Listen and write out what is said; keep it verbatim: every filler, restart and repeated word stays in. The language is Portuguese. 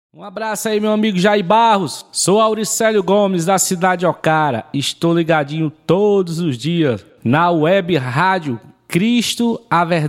Um abraço aí, meu amigo Jair Barros. Sou Auricélio Gomes, da cidade de Ocara. Estou ligadinho todos os dias na web rádio Cristo, a Verdade.